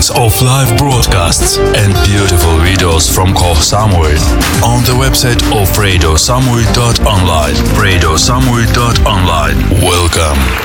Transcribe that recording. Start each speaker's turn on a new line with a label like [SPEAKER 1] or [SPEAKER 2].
[SPEAKER 1] recordings of live broadcasts and beautiful videos from Koh Samui on the website of radiosamui.online. Radiosamui.online. Welcome.